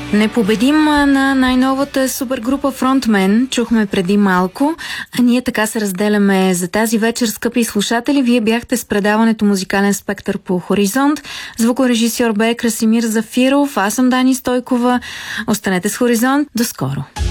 Непобедим на най-новата супергрупа Frontman чухме преди малко, а ние така се разделяме за тази вечер, скъпи слушатели. Вие бяхте с предаването Музикален спектър по Хоризонт. Звукорежисьор бе Красимир Зафиров, аз съм Дани Стойкова. Останете с Хоризонт. До скоро!